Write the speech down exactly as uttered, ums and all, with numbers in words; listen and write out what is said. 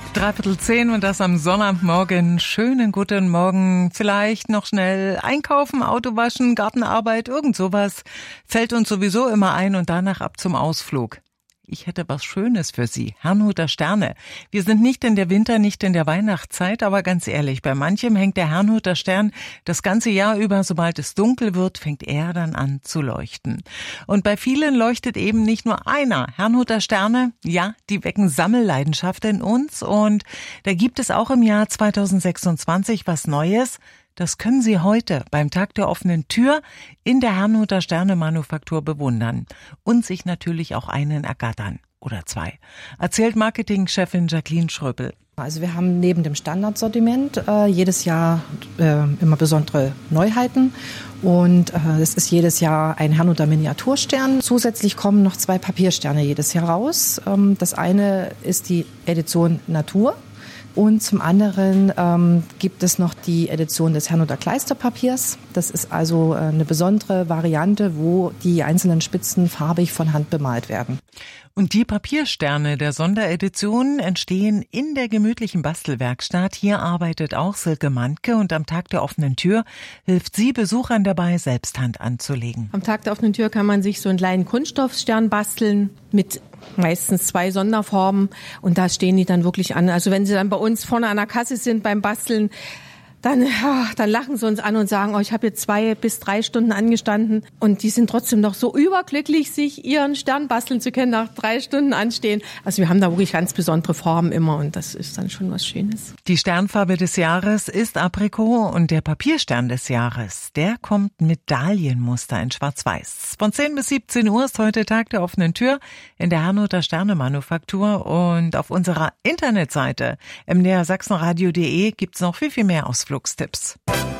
Dreiviertel zehn und das am Sonnabendmorgen. Schönen guten Morgen. Vielleicht noch schnell einkaufen, Auto waschen, Gartenarbeit, irgend sowas. Fällt uns sowieso immer ein und danach ab zum Ausflug. Ich hätte was Schönes für Sie. Herrnhuter Sterne. Wir sind nicht in der Winter-, nicht in der Weihnachtszeit, aber ganz ehrlich, bei manchem hängt der Herrnhuter Stern das ganze Jahr über. Sobald es dunkel wird, fängt er dann an zu leuchten. Und bei vielen leuchtet eben nicht nur einer. Herrnhuter Sterne, ja, die wecken Sammelleidenschaft in uns. Und da gibt es auch im Jahr zweitausendsechsundzwanzig was Neues. Das können Sie heute beim Tag der offenen Tür in der Herrnhuter Sterne-Manufaktur bewundern und sich natürlich auch einen ergattern oder zwei, erzählt Marketingchefin Jacqueline Schröppel. Also wir haben neben dem Standardsortiment äh, jedes Jahr äh, immer besondere Neuheiten und äh, es ist jedes Jahr ein Herrnhuter Miniaturstern. Zusätzlich kommen noch zwei Papiersterne jedes Jahr raus. Ähm, das eine ist die Edition Natur. Und zum anderen ähm, gibt es noch die Edition des Herrnhuter Kleisterpapiers. Das ist also äh, eine besondere Variante, wo die einzelnen Spitzen farbig von Hand bemalt werden. Und die Papiersterne der Sonderedition entstehen in der gemütlichen Bastelwerkstatt. Hier arbeitet auch Silke Mantke und am Tag der offenen Tür hilft sie Besuchern dabei, selbst Hand anzulegen. Am Tag der offenen Tür kann man sich so einen kleinen Kunststoffstern basteln mit meistens zwei Sonderformen und da stehen die dann wirklich an. Also wenn sie dann bei uns vorne an der Kasse sind beim Basteln, dann, ja, dann lachen sie uns an und sagen, oh, ich habe jetzt zwei bis drei Stunden angestanden und die sind trotzdem noch so überglücklich, sich ihren Stern basteln zu können, nach drei Stunden anstehen. Also wir haben da wirklich ganz besondere Formen immer und das ist dann schon was Schönes. Die Sternfarbe des Jahres ist Aprikot und der Papierstern des Jahres, der kommt mit Dahlienmuster in Schwarz-Weiß. Von zehn bis siebzehn Uhr ist heute Tag der offenen Tür in der Herrnhuter Sterne-Manufaktur und auf unserer Internetseite m d r sachsenradio punkt d e gibt's noch viel, viel mehr Ausflugstipps.